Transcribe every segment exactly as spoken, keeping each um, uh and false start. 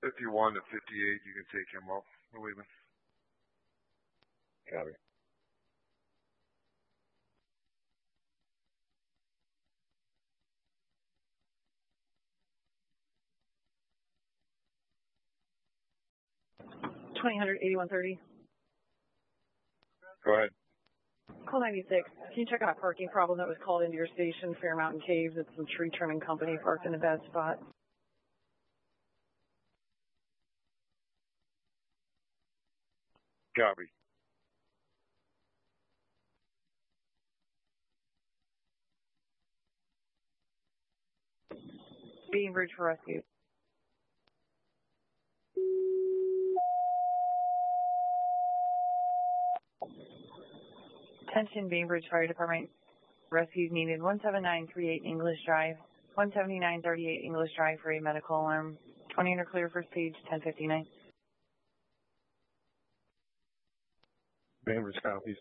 fifty-one to fifty-eight, you can take him up. We're leaving. Copy. twenty hundred, eighty-one thirty. Go ahead. Call ninety-six. Can you check out a parking problem that was called into your station, Fair Mountain Caves? It's some tree trimming company parked in a bad spot. Copy. Bainbridge for rescue. Attention, Bainbridge Fire Department. Rescues needed. one seven nine three eight English Drive. one seventy-nine thirty-eight English Drive for a medical alarm. twenty under clear, first page, ten fifty-nine. Bainbridge copies.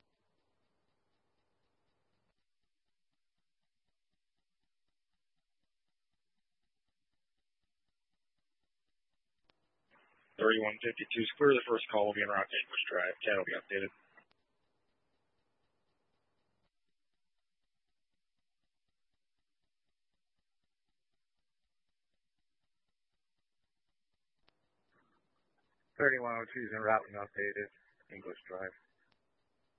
thirty-one fifty-two is clear. The first call will be en route to English Drive. ten will be updated. thirty-one oh two is en route and updated. English Drive.